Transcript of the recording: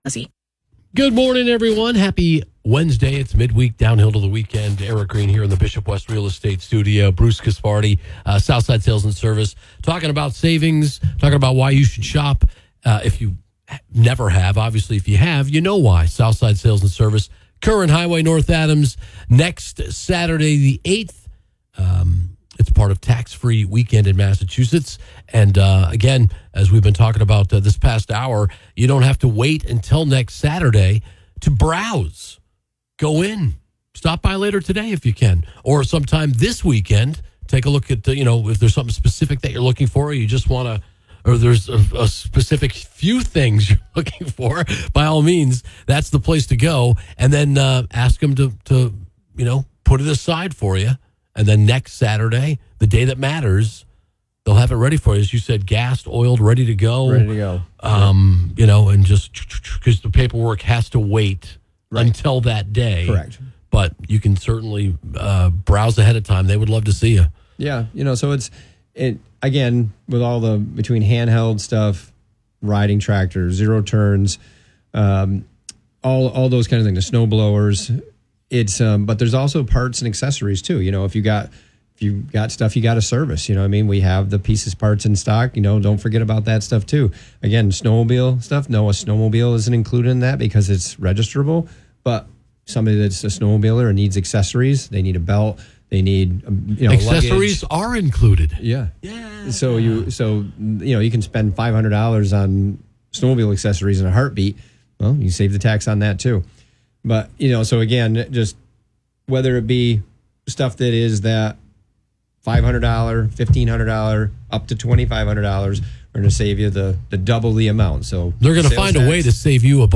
Good morning, everyone. Happy Wednesday. It's midweek, downhill to the weekend. Eric Green here in the Bishop West Real Estate Studio. Bruce Caspardi, Southside Sales and Service, talking about savings, talking about why you should shop. If you never have, obviously, if you have, you know why. Southside Sales and Service, Current Highway, North Adams, next Saturday, the 8th. It's part of tax-free weekend in Massachusetts. And again, as we've been talking about this past hour, you don't have to wait until next Saturday to browse. Go in. Stop by later today if you can. Or sometime this weekend, take a look at, if there's something specific that you're looking for, or you just want to, or there's a specific few things you're looking for, by all means, that's the place to go. And then ask them to put it aside for you. And then next Saturday, the day that matters, they'll have it ready for you. As you said, gassed, oiled, ready to go. Ready to go. And just because the paperwork has to wait until that day. Correct. But you can certainly browse ahead of time. They would love to see you. Yeah. So it again, with all the between handheld stuff, riding tractors, zero turns, all those kind of things, the snow blowers. It's but there's also parts and accessories too. If you got stuff you got to service. We have the pieces, parts in stock. Don't forget about that stuff too. Again, snowmobile stuff. No, a snowmobile isn't included in that because it's registerable. But somebody that's a snowmobiler and needs accessories, they need a belt. They need accessories luggage. Are included. Yeah. So you can spend $500 on snowmobile accessories in a heartbeat. Well, you save the tax on that too. But, so again, just whether it be stuff that is that $500, $1,500, up to $2,500, we're going to save you the double the amount. So they're going to find a way to save you a